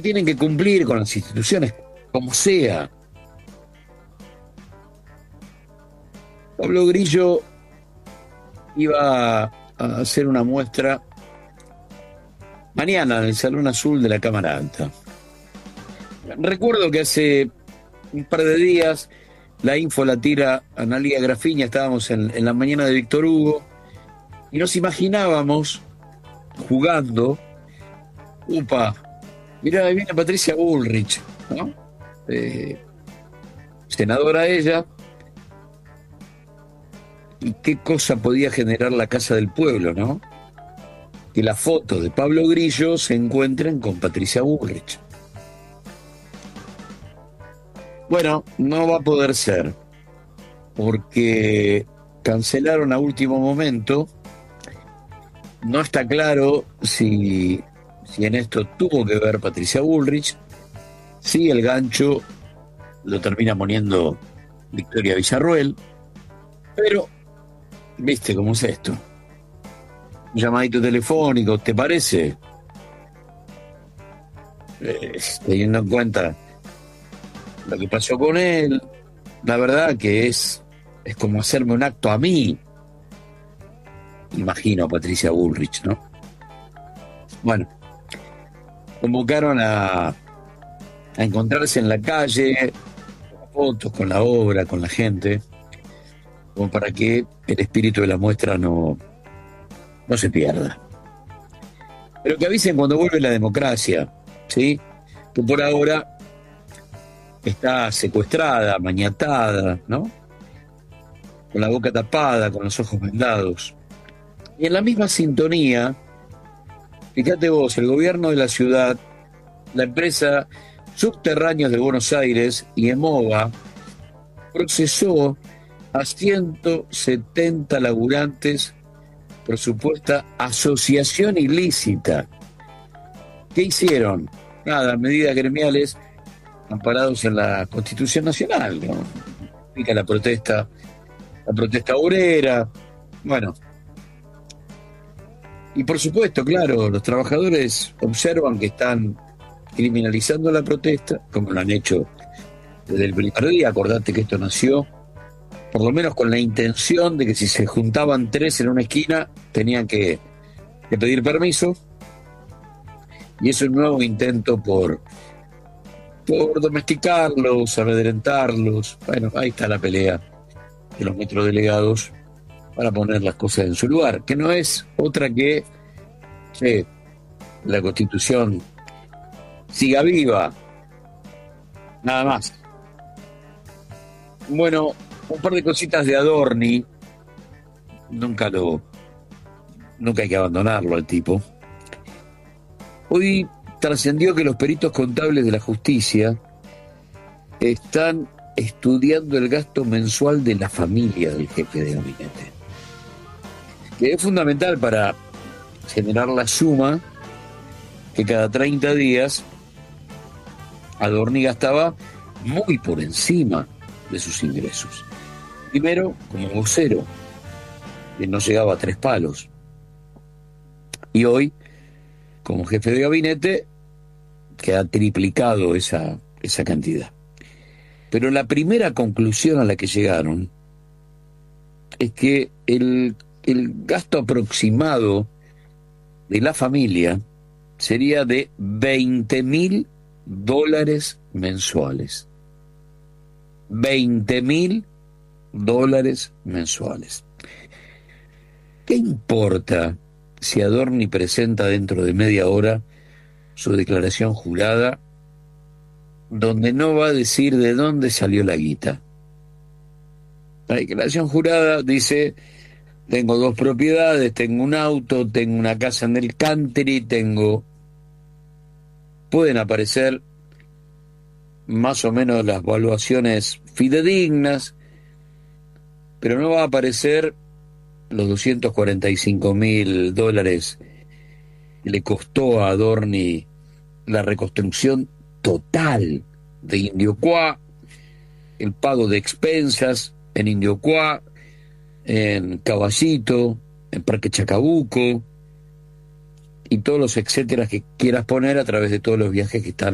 tienen que cumplir con las instituciones, como sea. Pablo Grillo iba a hacer una muestra mañana en el Salón Azul de la Cámara Alta. Recuerdo que hace un par de días la info la tira Analía Grafiña, estábamos en la mañana de Víctor Hugo y nos imaginábamos jugando, mirá, ahí viene Patricia Bullrich, ¿no? Senadora ella, y qué cosa podía generar la Casa del Pueblo, ¿no? Que las fotos de Pablo Grillo se encuentren con Patricia Bullrich. Bueno, no va a poder ser, porque cancelaron a último momento. No está claro si en esto tuvo que ver Patricia Bullrich. Sí, el gancho lo termina poniendo Victoria Villarruel, pero viste cómo es esto. Un llamadito telefónico, ¿te parece? Teniendo en cuenta lo que pasó con él, la verdad que es como hacerme un acto a mí. Imagino a Patricia Bullrich, ¿no? Bueno, convocaron a encontrarse en la calle, con fotos, con la obra, con la gente, como para que el espíritu de la muestra no se pierda. Pero que avisen cuando vuelve la democracia, ¿sí? Que por ahora está secuestrada, maniatada, ¿no? Con la boca tapada, con los ojos vendados. Y en la misma sintonía, fíjate vos, el gobierno de la ciudad, la empresa Subterráneos de Buenos Aires y EMOVA procesó a 170 laburantes por supuesta asociación ilícita. ¿Qué hicieron? Nada, medidas gremiales amparados en la Constitución Nacional, ¿no? Pica la protesta obrera, bueno. Y por supuesto, claro, los trabajadores observan que están criminalizando la protesta, como lo han hecho desde el primer día. Acordate que esto nació, por lo menos con la intención de que si se juntaban 3 en una esquina, tenían que pedir permiso. Y es un nuevo intento por domesticarlos, amedrentarlos. Bueno, ahí está la pelea de los metrodelegados para poner las cosas en su lugar, que no es otra que la Constitución siga viva, nada más. Bueno, un par de cositas de Adorni, nunca hay que abandonarlo al tipo. Hoy trascendió que los peritos contables de la justicia están estudiando el gasto mensual de la familia del jefe de gabinete, que es fundamental para generar la suma que cada 30 días Adorni gastaba muy por encima de sus ingresos. Primero, como vocero, que no llegaba a 3 palos. Y hoy, como jefe de gabinete, que ha triplicado esa cantidad. Pero la primera conclusión a la que llegaron es que el gasto aproximado de la familia sería de $20.000 mensuales. $20.000 mensuales. ¿Qué importa si Adorni presenta dentro de media hora su declaración jurada, donde no va a decir de dónde salió la guita? La declaración jurada dice: tengo 2 propiedades, tengo un auto, tengo una casa en el country, pueden aparecer más o menos las valuaciones fidedignas, pero no va a aparecer los $245.000 que le costó a Adorni la reconstrucción total de Indiocuá, el pago de expensas en Indiocuá, en Caballito, en Parque Chacabuco, y todos los etcéteras que quieras poner a través de todos los viajes que están